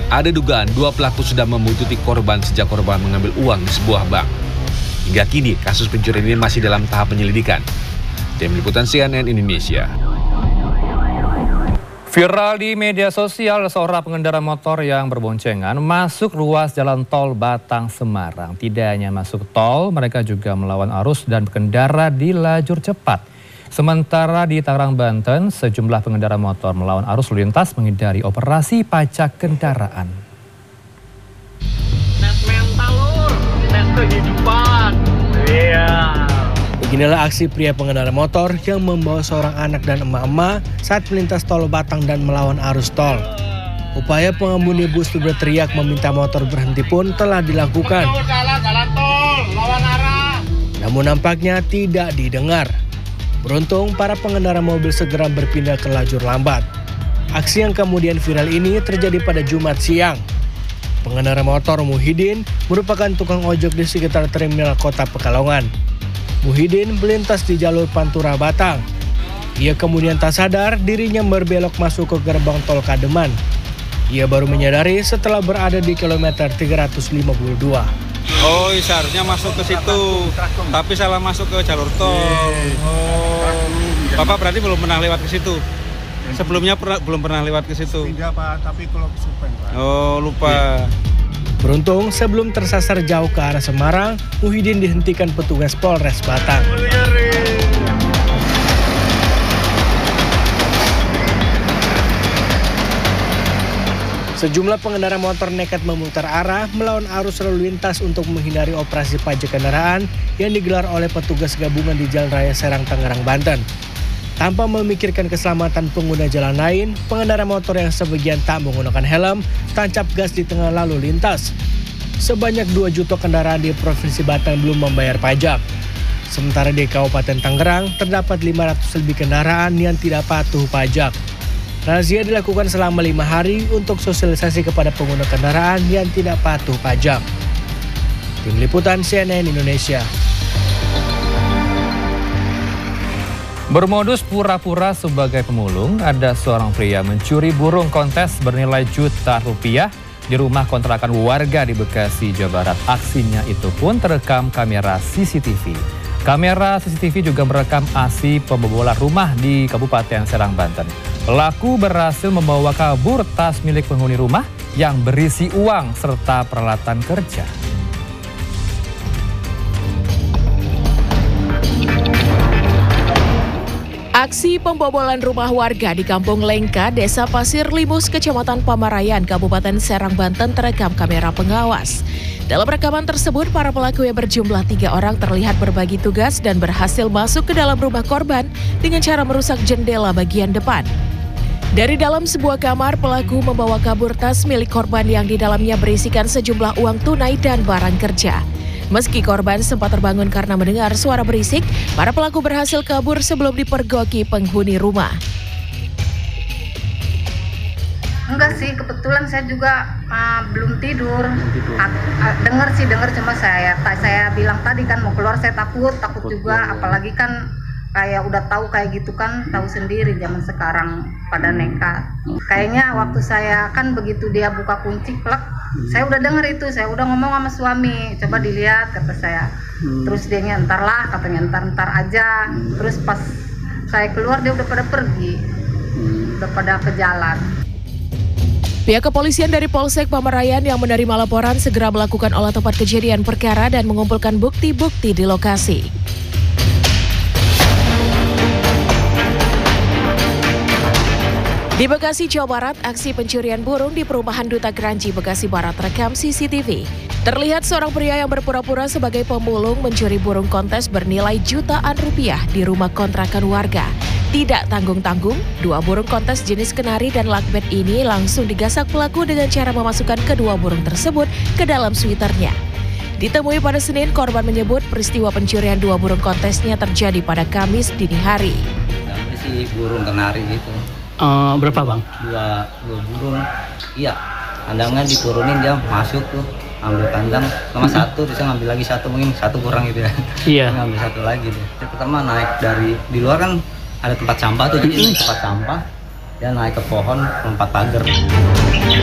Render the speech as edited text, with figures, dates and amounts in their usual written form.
Ada dugaan dua pelaku sudah membuntuti korban sejak korban mengambil uang di sebuah bank. Hingga kini, kasus pencurian ini masih dalam tahap penyelidikan. Tim Liputan CNN Indonesia. Viral di media sosial, seorang pengendara motor yang berboncengan masuk ruas jalan tol Batang Semarang. Tidak hanya masuk tol, mereka juga melawan arus dan berkendara di lajur cepat. Sementara di Tangerang, Banten, sejumlah pengendara motor melawan arus lalu lintas menghindari operasi pajak kendaraan. Tes mental lur, tes kehidupan. Iya. Beginilah aksi pria pengendara motor yang membawa seorang anak dan emak-emak saat melintas tol Batang dan melawan arus tol. Upaya pengemudi bus berteriak meminta motor berhenti pun telah dilakukan. Jalan tol, lawan arah. Namun nampaknya tidak didengar. Beruntung para pengendara mobil segera berpindah ke lajur lambat. Aksi yang kemudian viral ini terjadi pada Jumat siang. Pengendara motor Muhyiddin merupakan tukang ojek di sekitar terminal kota Pekalongan. Muhyiddin melintas di jalur Pantura Batang. Ia kemudian tak sadar dirinya berbelok masuk ke gerbang tol Kademan. Ia baru menyadari setelah berada di kilometer 352. Oh, seharusnya masuk ke situ, tapi salah masuk ke jalur tol. Bapak berarti belum pernah lewat ke situ? Sebelumnya belum pernah lewat ke situ? Tidak Pak, tapi kalau ke Supeng Pak. Oh, lupa. Beruntung sebelum tersasar jauh ke arah Semarang, Muhyiddin dihentikan petugas Polres Batang. Sejumlah pengendara motor nekat memutar arah melawan arus lalu lintas untuk menghindari operasi pajak kendaraan yang digelar oleh petugas gabungan di Jalan Raya Serang, Tangerang, Banten. Tanpa memikirkan keselamatan pengguna jalan lain, pengendara motor yang sebagian tak menggunakan helm tancap gas di tengah lalu lintas. Sebanyak 2 juta kendaraan di Provinsi Batang belum membayar pajak. Sementara di Kabupaten Tangerang terdapat 500 lebih kendaraan yang tidak patuh pajak. Razia dilakukan selama 5 hari untuk sosialisasi kepada pengguna kendaraan yang tidak patuh pajak. Tim Liputan CNN Indonesia. Bermodus pura-pura sebagai pemulung, ada seorang pria mencuri burung kontes bernilai jutaan rupiah di rumah kontrakan warga di Bekasi, Jawa Barat. Aksinya itu pun terekam kamera CCTV. Kamera CCTV juga merekam aksi pembobolan rumah di Kabupaten Serang, Banten. Pelaku berhasil membawa kabur tas milik penghuni rumah yang berisi uang serta peralatan kerja. Aksi pembobolan rumah warga di Kampung Lengka, Desa Pasir Limus, Kecamatan Pamarayan, Kabupaten Serang, Banten terekam kamera pengawas. Dalam rekaman tersebut, para pelaku yang berjumlah 3 orang terlihat berbagi tugas dan berhasil masuk ke dalam rumah korban dengan cara merusak jendela bagian depan. Dari dalam sebuah kamar, pelaku membawa kabur tas milik korban yang di dalamnya berisikan sejumlah uang tunai dan barang kerja. Meski korban sempat terbangun karena mendengar suara berisik, para pelaku berhasil kabur sebelum dipergoki penghuni rumah. Enggak sih, kebetulan saya juga belum tidur. Dengar cuma saya bilang tadi kan mau keluar, saya takut juga, apalagi kan kayak udah tahu kayak gitu kan, tahu sendiri zaman sekarang pada nekat. Kayaknya waktu saya kan begitu dia buka kunci plek, saya udah dengar itu, saya udah ngomong sama suami, coba dilihat kata saya. Terus dia ntar lah, katanya ntar aja. Terus pas saya keluar dia udah pada pergi, udah pada ke jalan. Pihak kepolisian dari Polsek Pamarayan yang menerima laporan segera melakukan olah tempat kejadian perkara dan mengumpulkan bukti-bukti di lokasi. Di Bekasi, Jawa Barat, aksi pencurian burung di perumahan Duta Kranji, Bekasi Barat rekam CCTV. Terlihat seorang pria yang berpura-pura sebagai pemulung mencuri burung kontes bernilai jutaan rupiah di rumah kontrakan warga. Tidak tanggung-tanggung, 2 burung kontes jenis kenari dan lakbet ini langsung digasak pelaku dengan cara memasukkan kedua burung tersebut ke dalam sweaternya. Ditemui pada Senin, korban menyebut peristiwa pencurian 2 burung kontesnya terjadi pada Kamis dini hari. Si burung kenari itu. Berapa bang? Dua burung. Iya, kandangnya diturunin dia masuk tuh, ambil kandang sama satu, bisa ngambil lagi satu, mungkin satu kurang gitu ya. Iya. Ngambil satu lagi deh. Pertama naik dari di luar kan ada tempat sampah tuh, jadi tempat sampah dia naik ke pohon lompat pagar.